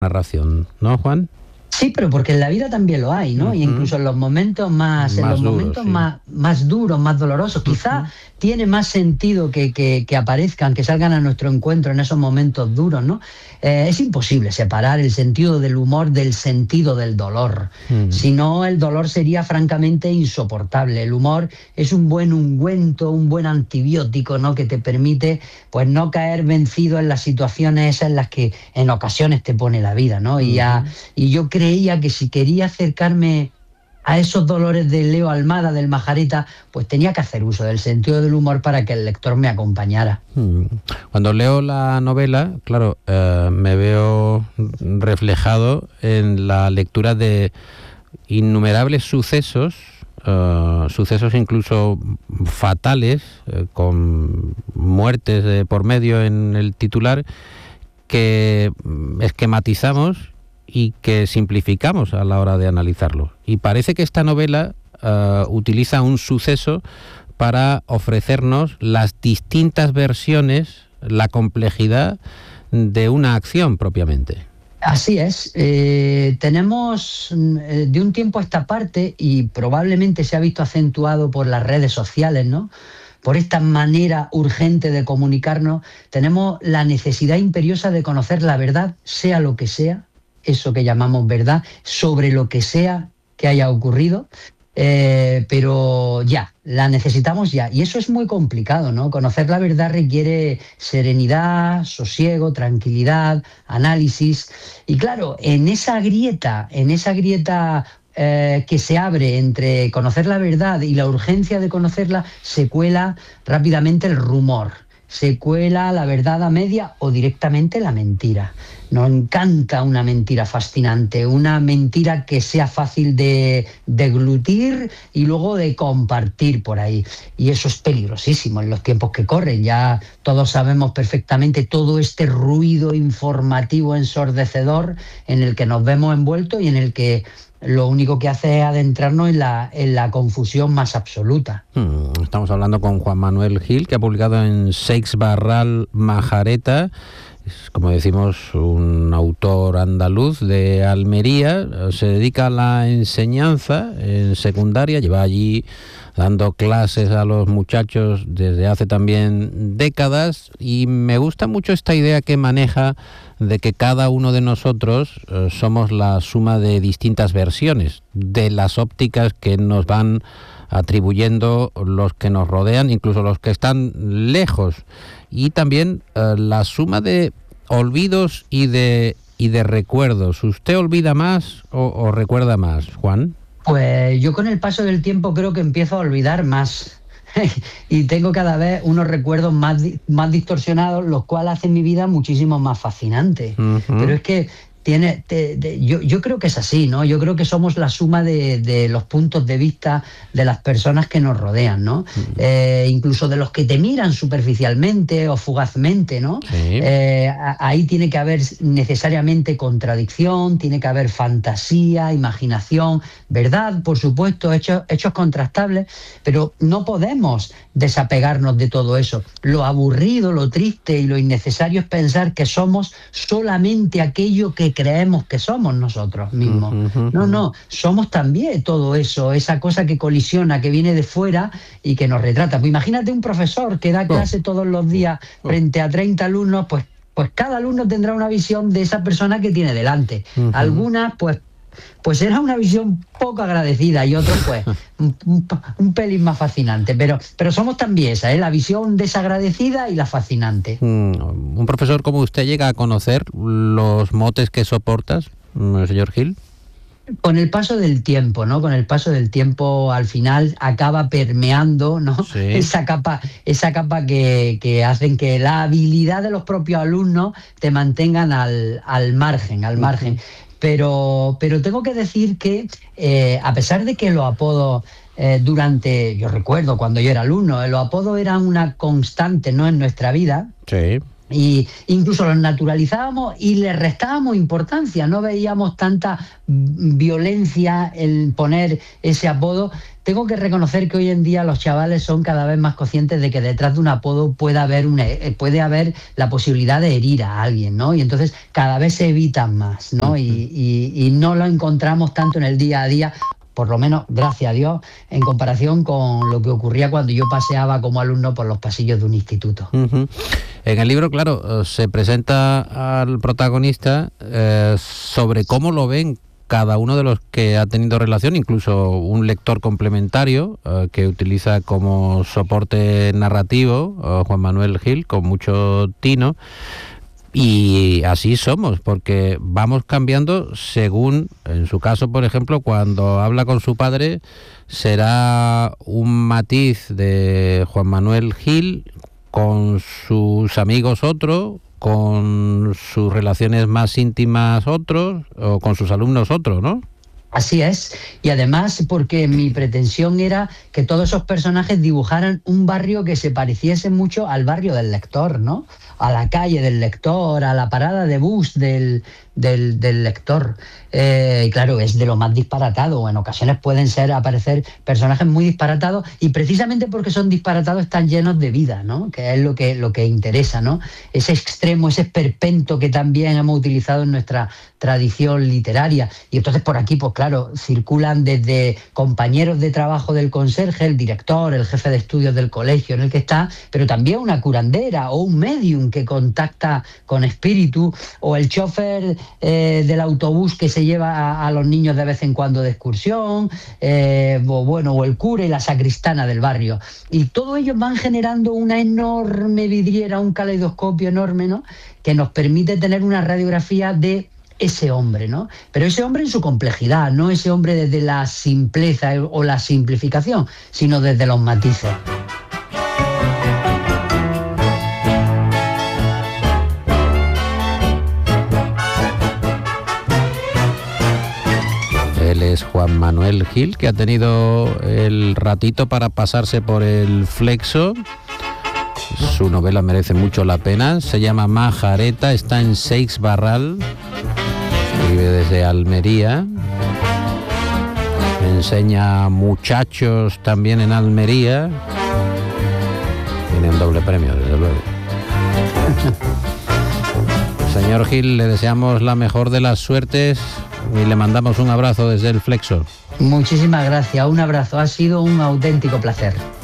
narración, ¿no, Juan? Sí, pero porque en la vida también lo hay, ¿no? Y incluso en los momentos más duros, más duros, más dolorosos, quizá tiene más sentido que aparezcan, que salgan a nuestro encuentro en esos momentos duros, ¿no? Es imposible separar el sentido del humor del sentido del dolor. Si no, el dolor sería francamente insoportable. El humor es un buen ungüento, un buen antibiótico, ¿no? Que te permite, pues, no caer vencido en las situaciones esas en las que en ocasiones te pone la vida, ¿no? Y yo creía que si quería acercarme a esos dolores de Leo Almada, del Majareta, pues tenía que hacer uso del sentido del humor para que el lector me acompañara. Cuando leo la novela, claro, me veo reflejado en la lectura de innumerables sucesos, sucesos incluso fatales, con muertes de por medio en el titular, que esquematizamos y que simplificamos a la hora de analizarlo. Y parece que esta novela utiliza un suceso para ofrecernos las distintas versiones, la complejidad de una acción propiamente. Así es. Tenemos de un tiempo a esta parte, y probablemente se ha visto acentuado por las redes sociales, ¿no?, por esta manera urgente de comunicarnos, tenemos la necesidad imperiosa de conocer la verdad, sea lo que sea, eso que llamamos verdad, sobre lo que sea que haya ocurrido, pero ya, la necesitamos ya. Y eso es muy complicado, ¿no? Conocer la verdad requiere serenidad, sosiego, tranquilidad, análisis. Y claro, en esa grieta que se abre entre conocer la verdad y la urgencia de conocerla, se cuela rápidamente el rumor, se cuela la verdad a media o directamente la mentira. Nos encanta una mentira fascinante, una mentira que sea fácil de deglutir y luego de compartir por ahí. Y eso es peligrosísimo en los tiempos que corren. Ya todos sabemos perfectamente todo este ruido informativo ensordecedor en el que nos vemos envueltos y en el que lo único que hace es adentrarnos en la confusión más absoluta. Estamos hablando con Juan Manuel Gil, que ha publicado en Seix Barral Majareta. Es, como decimos, un autor andaluz de Almería. Se dedica a la enseñanza en secundaria, lleva allí dando clases a los muchachos desde hace también décadas, y me gusta mucho esta idea que maneja de que cada uno de nosotros somos la suma de distintas versiones, de las ópticas que nos van atribuyendo los que nos rodean, incluso los que están lejos, y también la suma de olvidos y de recuerdos. ¿Usted olvida más o recuerda más, Juan? Pues yo con el paso del tiempo creo que empiezo a olvidar más y tengo cada vez unos recuerdos más distorsionados, los cuales hacen mi vida muchísimo más fascinante. Pero es que yo creo que es así, ¿no? Yo creo que somos la suma de los puntos de vista de las personas que nos rodean, ¿no? Incluso de los que te miran superficialmente o fugazmente, ¿no? Sí. Ahí tiene que haber necesariamente contradicción, tiene que haber fantasía, imaginación, verdad, por supuesto, hechos contrastables, pero no podemos desapegarnos de todo eso. Lo aburrido, lo triste y lo innecesario es pensar que somos solamente aquello que creemos que somos nosotros mismos. No, somos también todo eso, esa cosa que colisiona, que viene de fuera y que nos retrata. Pues imagínate un profesor que da clase todos los días frente a 30 alumnos, pues cada alumno tendrá una visión de esa persona que tiene delante. Algunas, pues será una visión poco agradecida y otros, pues, un pelín más fascinante. Pero somos también esa, la visión desagradecida y la fascinante. ¿Un profesor como usted llega a conocer los motes que soportas, señor Gil? Con el paso del tiempo, ¿no? Con el paso del tiempo, al final acaba permeando, ¿no? Sí. Esa capa que hacen que la habilidad de los propios alumnos te mantengan al margen. Pero tengo que decir que, a pesar de que los apodos yo recuerdo cuando yo era alumno, los apodos eran una constante, ¿no?, en nuestra vida. Sí. Y incluso los naturalizábamos y les restábamos importancia, no veíamos tanta violencia en poner ese apodo. Tengo que reconocer que hoy en día los chavales son cada vez más conscientes de que detrás de un apodo puede haber la posibilidad de herir a alguien, ¿no? Y entonces cada vez se evitan más, ¿no? Y no lo encontramos tanto en el día a día, por lo menos, gracias a Dios, en comparación con lo que ocurría cuando yo paseaba como alumno por los pasillos de un instituto. En el libro, claro, se presenta al protagonista sobre cómo lo ven cada uno de los que ha tenido relación, incluso un lector complementario que utiliza como soporte narrativo, Juan Manuel Gil, con mucho tino. Y así somos, porque vamos cambiando según, en su caso, por ejemplo, cuando habla con su padre, será un matiz de Juan Manuel Gil, con sus amigos otro, con sus relaciones más íntimas otros, o con sus alumnos otro, ¿no? Así es, y además porque mi pretensión era que todos esos personajes dibujaran un barrio que se pareciese mucho al barrio del lector, ¿no? A la calle del lector, a la parada de bus del lector. Y claro, es de lo más disparatado. En ocasiones pueden aparecer personajes muy disparatados, y precisamente porque son disparatados están llenos de vida, ¿no? Que es lo que interesa, ¿no? Ese extremo, ese esperpento que también hemos utilizado en nuestra tradición literaria. Y entonces por aquí, pues claro, circulan desde compañeros de trabajo del conserje, el director, el jefe de estudios del colegio en el que está, pero también una curandera o un medium que contacta con espíritu, o el chofer del autobús que se lleva a los niños de vez en cuando de excursión, o el cura y la sacristana del barrio. Y todos ellos van generando una enorme vidriera, un caleidoscopio enorme, ¿no? Que nos permite tener una radiografía de ese hombre, ¿no? Pero ese hombre en su complejidad, no ese hombre desde la simpleza o la simplificación, sino desde los matices. Él es Juan Manuel Gil, que ha tenido el ratito para pasarse por el Flexo. Su novela merece mucho la pena, se llama Majareta, está en Seix Barral, escribe desde Almería, enseña muchachos también en Almería, tiene un doble premio, desde luego. Señor Gil, le deseamos la mejor de las suertes y le mandamos un abrazo desde el Flexo. Muchísimas gracias, un abrazo, ha sido un auténtico placer.